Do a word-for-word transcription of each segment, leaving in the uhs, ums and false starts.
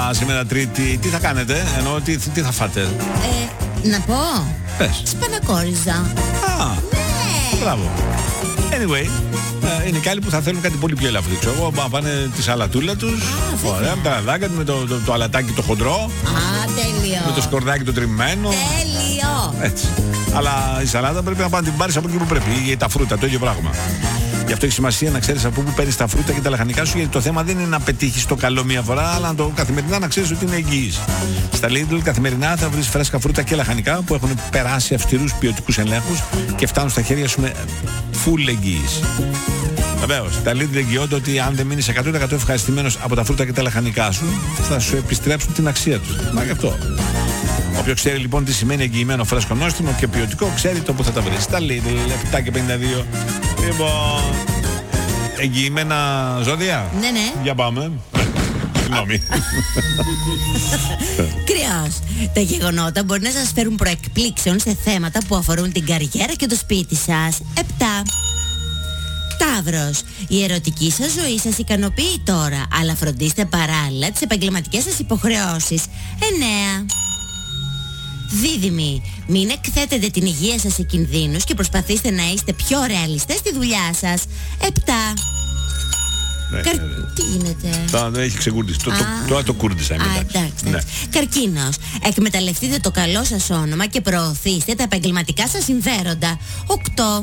σήμερα Τρίτη, τι θα κάνετε, εννοώ τι, τι θα φάτε? Ε, να πω. Πες. Σπανακόριζα. Α, ναι. Μπράβο. Anyway, είναι και άλλοι που θα θέλουν κάτι πολύ πιο ελαφρύ. Ξέρω εγώ, να πάνε τη σαλατούλα τους. Ωραία, με τα ραδάκια, με το, το, το, το αλατάκι το χοντρό. Α, τέλειο. Με το σκορδάκι το τριμμένο. Τέλειο. Έτσι. Αλλά η σαλάτα πρέπει να πάνε την πάρεις από εκεί που πρέπει. Ή τα φρούτα, το ίδιο πράγμα. Γι' αυτό έχει σημασία να ξέρεις από πού παίρνεις τα φρούτα και τα λαχανικά σου, γιατί το θέμα δεν είναι να πετύχεις το καλό μία φορά, αλλά να το καθημερινά να ξέρεις ότι είναι εγγύης. Στα Lidl καθημερινά θα βρεις φρέσκα φρούτα και λαχανικά που έχουν περάσει αυστηρούς ποιοτικούς ελέγχους και φτάνουν στα χέρια σου με full εγγύης. Βεβαίως, τα Lidl εγγυώνται ότι αν δεν μείνεις εκατό τοις εκατό ευχαριστημένος από τα φρούτα και τα λαχανικά σου, θα σου επιστρέψουν την αξία τους. Μα γι' αυτό. Όποιος ξέρει λοιπόν τι σημαίνει εγγυημένο φρέσκο νόστιμο και ποιοτικό, ξέρει το που θα τα βρει. Στα Lidl, επτά και πενήντα δύο. Λοιπόν, εγγυημένα ζώδια. Ναι, ναι. Για πάμε. Συγγνώμη. Κρυός. Τα γεγονότα μπορεί να σας φέρουν προεκπλήξεων σε θέματα που αφορούν την καριέρα και το σπίτι σας. επτά. Ταύρος. Η ερωτική σας ζωή σας ικανοποιεί τώρα, αλλά φροντίστε παράλληλα τις επαγγελματικές σας υποχρεώσεις. εννέα. Δίδυμοι. Μην εκθέτετε την υγεία σας σε κινδύνους και προσπαθήστε να είστε πιο ρεαλιστές στη δουλειά σας. επτά. Ναι, Καρ... ναι, ναι. Τι γίνεται? Τώρα δεν έχει ξεκουρδίσει. Το, το, τώρα το κούρδισα. Α, εντάξει, εντάξει. Ναι. Καρκίνος. Εκμεταλλευτείτε το καλό σας όνομα και προωθήστε τα επαγγελματικά σας συμφέροντα. οκτώ.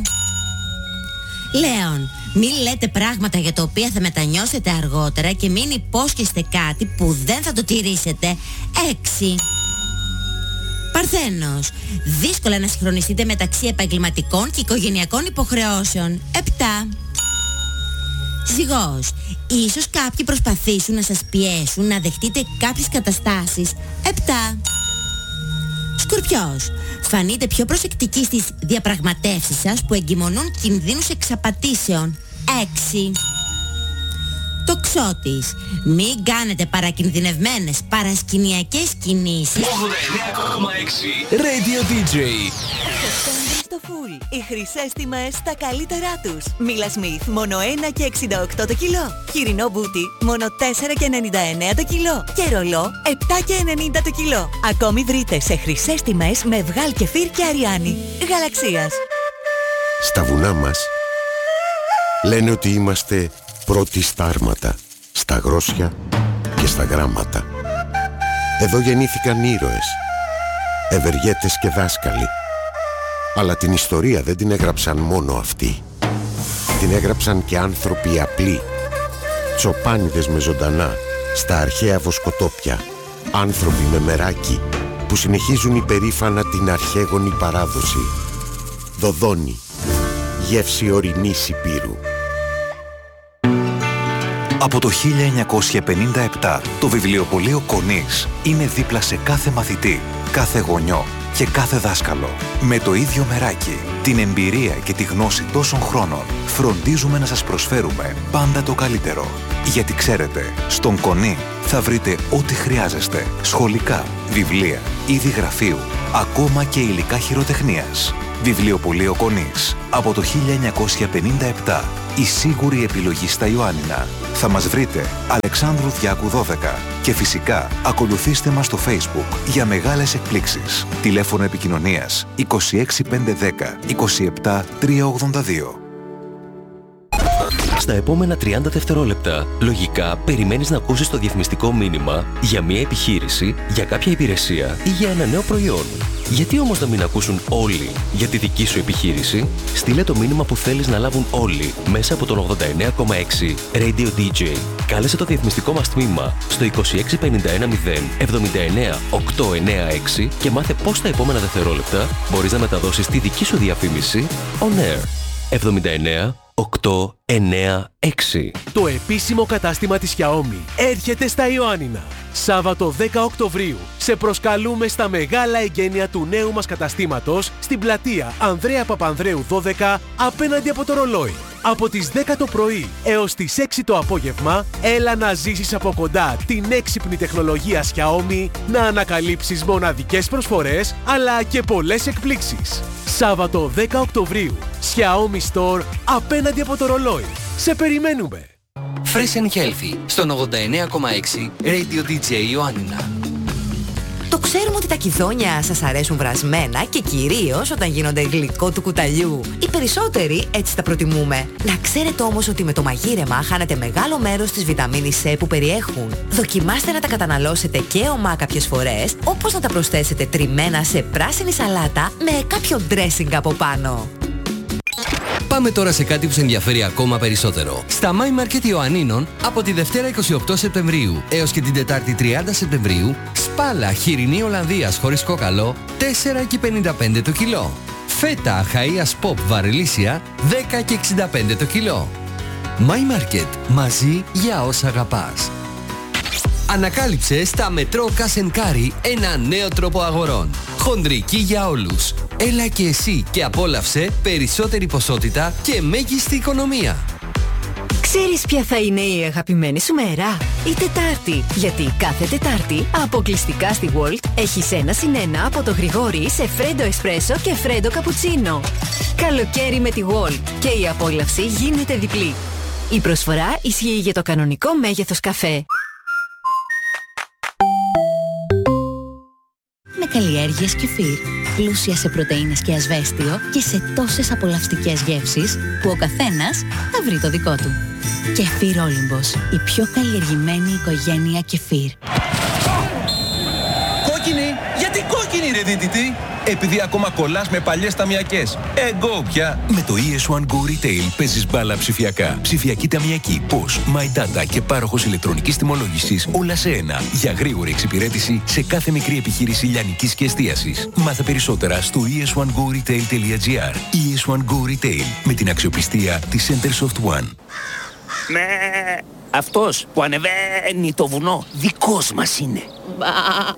Λέων. Μην λέτε πράγματα για τα οποία θα μετανιώσετε αργότερα και μην υπόσχεστε κάτι που δεν θα το τηρήσετε. έξι. Παρθένος. Δύσκολα να συγχρονιστείτε μεταξύ επαγγελματικών και οικογενειακών υποχρεώσεων. επτά. Ζυγός. Ίσως κάποιοι προσπαθήσουν να σας πιέσουν να δεχτείτε κάποιες καταστάσεις. επτά. Σκορπιός. Φανείτε πιο προσεκτικοί στις διαπραγματεύσεις σας που εγκυμονούν κινδύνους εξαπατήσεων. έξι. Τοξότης. Μην κάνετε παρακινδυνευμένες παρασκηνιακές κινήσεις. ογδόντα εννέα κόμμα έξι Radio ντι τζέι. Στο Full, οι χρυσές τιμές στα καλύτερά τους. Μίλα Σμιθ, μόνο ένα και εξήντα οκτώ το κιλό. Χοιρινό μπούτι, μόνο τέσσερα και ενενήντα εννέα το κιλό. Και ρολό, επτά και ενενήντα το κιλό. Ακόμη βρείτε σε χρυσές τιμές με Βγάλ Κεφίρ και Αριάννη. Γαλαξίας. Στα βουνά μας λένε ότι είμαστε πρώτοι στα άρματα, στα γρόσια και στα γράμματα. Εδώ γεννήθηκαν ήρωες, ευεργέτες και δάσκαλοι. Αλλά την ιστορία δεν την έγραψαν μόνο αυτοί. Την έγραψαν και άνθρωποι απλοί. Τσοπάνιδες με ζωντανά, στα αρχαία βοσκοτόπια. Άνθρωποι με μεράκι, που συνεχίζουν υπερήφανα την αρχαίγονη παράδοση. Δοδόνη, γεύση ορεινής υπήρου. Από το χίλια εννιακόσια πενήντα επτά, το βιβλιοπωλείο Κονής είναι δίπλα σε κάθε μαθητή, κάθε γονιό και κάθε δάσκαλο. Με το ίδιο μεράκι, την εμπειρία και τη γνώση τόσων χρόνων, φροντίζουμε να σας προσφέρουμε πάντα το καλύτερο. Γιατί ξέρετε, στον Κονή θα βρείτε ό,τι χρειάζεστε. Σχολικά, βιβλία, είδη γραφείου, ακόμα και υλικά χειροτεχνίας. Βιβλιοπωλείο Κονής. Από το χίλια εννιακόσια πενήντα επτά. Η σίγουρη επιλογή στα Ιωάννινα. Θα μας βρείτε Αλεξάνδρου Διάκου δώδεκα. Και φυσικά ακολουθήστε μας στο Facebook για μεγάλες εκπλήξεις. Τηλέφωνο επικοινωνίας είκοσι έξι πεντακόσια δέκα είκοσι επτά τριακόσια ογδόντα δύο. Στα επόμενα τριάντα δευτερόλεπτα, λογικά περιμένεις να ακούσεις το διαφημιστικό μήνυμα για μια επιχείρηση, για κάποια υπηρεσία ή για ένα νέο προϊόν. Γιατί όμως να μην ακούσουν όλοι για τη δική σου επιχείρηση? Στείλε το μήνυμα που θέλεις να λάβουν όλοι μέσα από τον ογδόντα εννέα κόμμα έξι Radio ντι τζέι. Κάλεσε το διαφημιστικό μας τμήμα στο είκοσι έξι πενήντα ένα μηδέν εβδομήντα εννέα οκτακόσια ενενήντα έξι και μάθε πώς τα επόμενα δευτερόλεπτα μπορείς να μεταδώσεις τη δική σου διαφήμιση on air. εβδομήντα εννέα οκτακόσια ενενήντα έξι. Το επίσημο κατάστημα της Xiaomi έρχεται στα Ιωάννινα. Σάββατο δέκα Οκτωβρίου σε προσκαλούμε στα μεγάλα εγγένεια του νέου μας καταστήματος στην πλατεία Ανδρέα Παπανδρέου δώδεκα απέναντι από το ρολόι. Από τις δέκα το πρωί έως τις έξι το απόγευμα, έλα να ζήσεις από κοντά την έξυπνη τεχνολογία Xiaomi, να ανακαλύψεις μοναδικές προσφορές αλλά και πολλές εκπλήξεις. Σάββατο δέκα Οκτωβρίου, Xiaomi Store απέναντι από το ρολόι. Σε περιμένουμε! Fresh and Healthy στον ογδόντα εννέα κόμμα έξι Radio ντι τζέι Ιωάννινα. Το ξέρουμε ότι τα κυδόνια σας αρέσουν βρασμένα και κυρίως όταν γίνονται γλυκό του κουταλιού. Οι περισσότεροι έτσι τα προτιμούμε. Να ξέρετε όμως ότι με το μαγείρεμα χάνετε μεγάλο μέρος της βιταμίνης C που περιέχουν. Δοκιμάστε να τα καταναλώσετε και ομά κάποιες φορές, όπως να τα προσθέσετε τριμμένα σε πράσινη σαλάτα με κάποιο dressing από πάνω. Πάμε τώρα σε κάτι που σε ενδιαφέρει ακόμα περισσότερο. Στα My Market Ιωαννίνων, από τη Δευτέρα είκοσι οκτώ Σεπτεμβρίου έως και την Τετάρτη τριάντα Σεπτεμβρίου, σπάλα χοιρινή Ολλανδίας χωρίς κόκαλο, τέσσερα και πενήντα πέντε το κιλό. Φέτα Χαΐας Pop βαρελίσια, δέκα και εξήντα πέντε το κιλό. My Market, μαζί για όσα αγαπάς. Ανακάλυψε στα Μετρό Cash and Carry ένα νέο τρόπο αγορών. Χοντρική για όλους. Έλα και εσύ και απόλαυσε περισσότερη ποσότητα και μέγιστη οικονομία. Ξέρεις ποια θα είναι η αγαπημένη σου μέρα? Η Τετάρτη. Γιατί κάθε Τετάρτη, αποκλειστικά στη Walt, έχεις ένα συν ένα από το Γρηγόρι σε φρέντο εσπρέσο και φρέντο καπουτσίνο. Καλοκαίρι με τη Walt και η απόλαυση γίνεται διπλή. Η προσφορά ισχύει για το κανονικό μέγεθος καφέ. Με καλλιέργειες Κεφίρ, πλούσια σε πρωτεΐνες και ασβέστιο και σε τόσες απολαυστικές γεύσεις που ο καθένας θα βρει το δικό του. Κεφίρ Όλυμπος, η πιο καλλιεργημένη οικογένεια κεφίρ. Κόκκινη! Γιατί κόκκινη ρε δίτητη? Επειδή ακόμα κολλάς με παλιές ταμιακές. Εγώ πια. Με το ι ες One Go Retail παίζεις μπάλα ψηφιακά. Ψηφιακή ταμιακή, πώς, My Data και πάροχος ηλεκτρονικής τιμολόγησης όλα σε ένα. Για γρήγορη εξυπηρέτηση σε κάθε μικρή επιχείρηση λιανικής και εστίασης. Μάθε περισσότερα στο ι ες one go retail τελεία τζι άρ. ι ες One Go Retail με την αξιοπιστία της Centersoft One. Με αυτός που ανεβαίνει το βουνό δικός μας είναι. Μπα,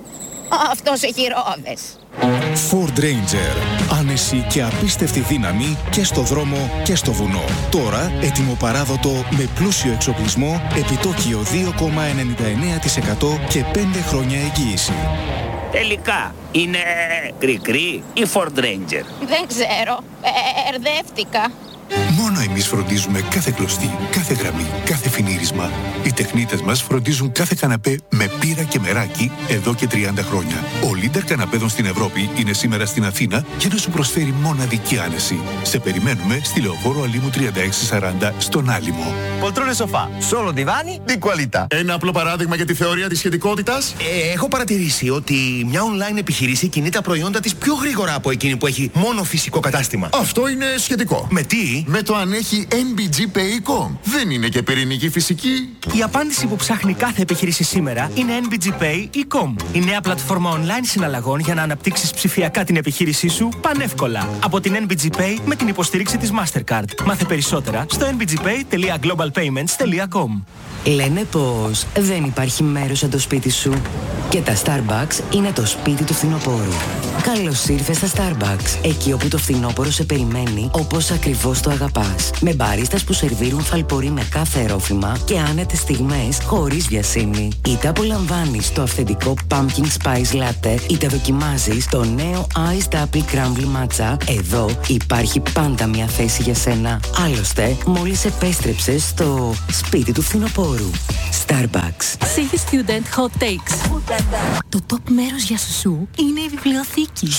αυτός έχει ρόδες. Ford Ranger. Άνεση και απίστευτη δύναμη και στο δρόμο και στο βουνό. Τώρα έτοιμο παράδοτο με πλούσιο εξοπλισμό, επιτόκιο δύο κόμμα ενενήντα εννέα τοις εκατό και πέντε χρόνια εγγύηση. Τελικά είναι κρικρί ή Ford Ranger? Δεν ξέρω, ερδεύτηκα. Μόνο εμείς φροντίζουμε κάθε κλωστή, κάθε γραμμή, κάθε φινίρισμα. Οι τεχνίτες μας φροντίζουν κάθε καναπέ με πύρα και μεράκι εδώ και τριάντα χρόνια. Ο Leader καναπέδων στην Ευρώπη είναι σήμερα στην Αθήνα για να σου προσφέρει μοναδική άνεση. Σε περιμένουμε στη Λεωφόρο Αλήμου τριάντα έξι σαράντα στον Άλυμο. Πολτρόνες σοφά, solo divani di qualità. Ένα απλό παράδειγμα για τη θεωρία της σχετικότητας. Ε, έχω παρατηρήσει ότι μια online επιχείρηση κινεί τα προϊόντα της πιο γρήγορα από εκείνη που έχει μόνο φυσικό κατάστημα. Αυτό είναι σχετικό. Με τι? Με το αν έχει εν μπι τζι Pay τελεία com. Δεν είναι και πυρηνική φυσική. Η απάντηση που ψάχνει κάθε επιχείρηση σήμερα είναι εν μπι τζι Pay τελεία com. Η νέα πλατφόρμα online συναλλαγών για να αναπτύξεις ψηφιακά την επιχείρησή σου πανεύκολα. Από την εν μπι τζι Pay με την υποστήριξη της Mastercard. Μάθε περισσότερα στο εν μπι τζι pay τελεία global payments τελεία com. Λένε πως δεν υπάρχει μέρος σαν το σπίτι σου. Και τα Starbucks είναι το σπίτι του φθινοπόρου. Καλώς ήρθες στα Starbucks, εκεί όπου το φθινόπωρο σε περιμένει όπως ακριβώς το αγαπάς. Με μπαρίστας που σερβίρουν φαλπορί με κάθε ερόφημα και άνετες στιγμές χωρίς βιασύνη. Είτε απολαμβάνεις το αυθεντικό Pumpkin Spice Latte, είτε δοκιμάζεις το νέο Iced Apple Crumble Matcha, εδώ υπάρχει πάντα μια θέση για σένα. Άλλωστε, μόλις επέστρεψες στο σπίτι του φθινοπόρου. Starbucks. See you student hot takes. Το top μέρος για σουσού είναι η βιβλιοθήκη.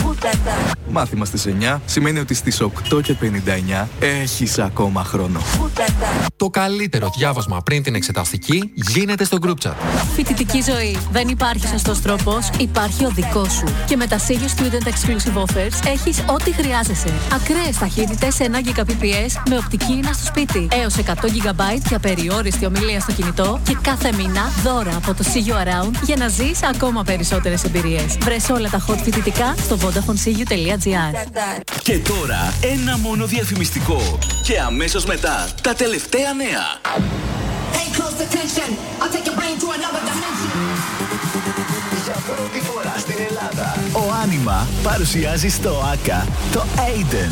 Μάθημα στις εννιά σημαίνει ότι στις οκτώ και πενήντα εννιά έχεις ακόμα χρόνο. Το καλύτερο διάβασμα πριν την εξεταστική γίνεται στο group chat. Φοιτητική ζωή. Δεν υπάρχει σωστός τρόπος, υπάρχει ο δικός σου. Και με τα See You Student Exclusive Offers έχεις ό,τι χρειάζεσαι. Ακραίες ταχύτητες ένα γιγαμπάιτ περ σέκοντ με οπτική ίνα στο σπίτι. Έως εκατό γιγαμπάιτ για περιόριστη ομιλία στο κινητό. Και κάθε μήνα δώρα από το See You Around για να ζεις ακόμα περισσότερες εμπειρίες. Βρες όλα τα hot φοιτητικά στο vodafone c u τελεία g r. Και τώρα ένα μόνο διαφημιστικό. Και αμέσως μετά τα τελευταία νέα. Pay close attention. I'll take your brain to another dimension. Για πρώτη φορά στην Ελλάδα, ο Άνιμα παρουσιάζει στο άκα το Aiden.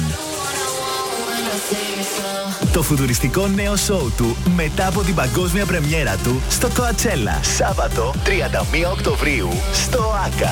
Το φουτουριστικό νέο σόου του μετά από την παγκόσμια πρεμιέρα του στο Coachella. Σάββατο τριάντα μία Οκτωβρίου στο άκα.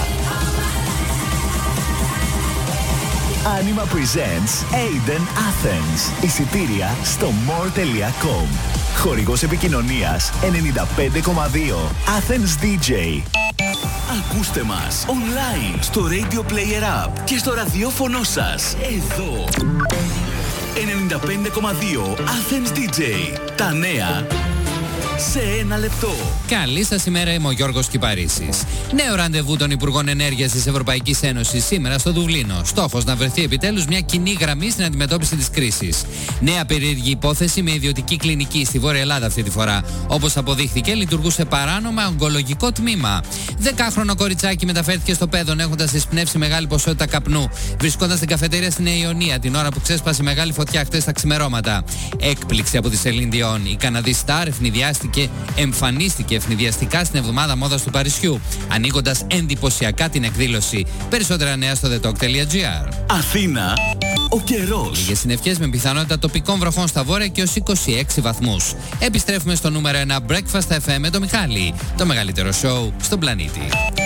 Anima presents Aiden Athens. Εισιτήρια στο more τελεία com. Χορηγός επικοινωνίας ενενήντα πέντε κόμμα δύο Athens ντι τζέι. Ακούστε μας online στο Radio Player App και στο ραδιόφωνο σας. Εδώ. ενενήντα πέντε κόμμα δύο Athens ντι τζέι. Τα νέα σε ένα λεπτό. Καλή σας ημέρα, είμαι ο Γιώργος Κυπαρίσης. Νέο ραντεβού των Υπουργών Ενέργειας της Ευρωπαϊκής Ένωσης σήμερα στο Δουβλίνο. Στόχος να βρεθεί επιτέλους μια κοινή γραμμή στην αντιμετώπιση της κρίσης. Νέα περίεργη υπόθεση με ιδιωτική κλινική στη Βόρεια Ελλάδα αυτή τη φορά. Όπως αποδείχθηκε, λειτουργούσε παράνομα ογκολογικό τμήμα. Δεκάχρονο κοριτσάκι μεταφέρθηκε στο Πέδον έχοντας εισπνεύσει μεγάλη ποσότητα καπνού. Βρισκόταν στην καφετέρια στην Νέα Ιωνία την ώρα που ξέσπασε μεγάλη φωτιά χτες τα ξημερώματα. Έκπληξη από τη Σελίν Διόν. Η Καναδή Σταρ ευνηδιάστηκε και εμφανίστηκε ευνηδιαστικά στην εβδομάδα μόδας του Παρισιού, ανοίγοντας εντυπωσιακά την εκδήλωση. Περισσότερα νέα στο the talk τελεία gr. Αθήνα, ο καιρός. Λίγες συννεφιές με πιθανότητα τοπικών βροχών στα βόρεια και ως είκοσι έξι βαθμούς. Επιστρέφουμε στο νούμερο ένα Breakfast εφ εμ με το Μιχάλη, το μεγαλύτερο σοου στον πλανήτη.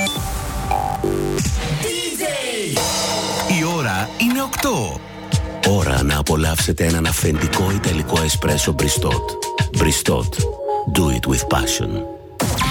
Η ώρα είναι οκτώ. Ώρα να απολαύσετε έναν αυθεντικό ιταλικό εσπρέσο Bristot. Bristot. Do it with passion.